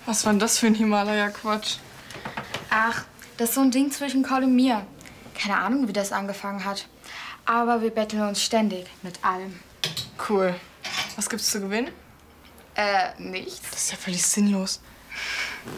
Was war denn das für ein Himalaya-Quatsch? Ach, das ist so ein Ding zwischen Cole und mir. Keine Ahnung, wie das angefangen hat. Aber wir betteln uns ständig mit allem. Cool. Was gibt's zu gewinnen? Nichts. Das ist ja völlig sinnlos.